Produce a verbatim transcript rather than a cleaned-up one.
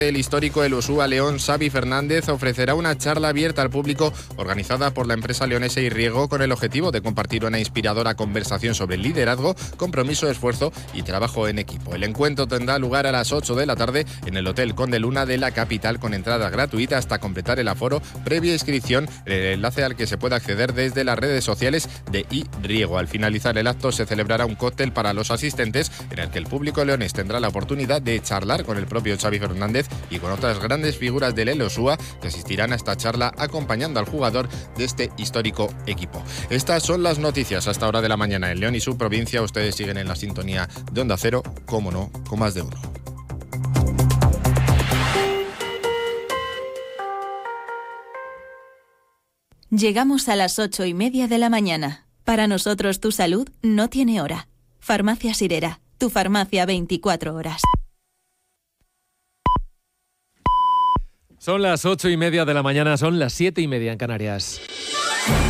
El histórico Elosúa León, Xavi Fernández, ofrecerá una charla abierta al público organizada por la empresa leonesa y Riego con el objetivo de compartir una inspiradora conversación sobre liderazgo, compromiso, esfuerzo y trabajo en equipo. El encuentro tendrá lugar a las ocho de la tarde en el Hotel Conde Luna de la capital con entrada gratuita hasta completar el aforo, previa inscripción, el enlace al que se puede acceder desde las redes sociales de I Riego. Al finalizar el acto se celebrará un cóctel para los asistentes en el que el público leonés tendrá la oportunidad de charlar con el propio Xavi Fernández y con otras grandes figuras del Elosúa que asistirán a esta charla acompañando al jugador de este histórico equipo. Estas son las noticias hasta hora de la mañana en León y su provincia. Ustedes siguen en la sintonía de Onda Cero, como no, con más de uno. Llegamos a las ocho y media de la mañana. Para nosotros tu salud no tiene hora. Farmacia Sirera, tu farmacia veinticuatro horas. Son las ocho y media de la mañana, son las siete y media en Canarias.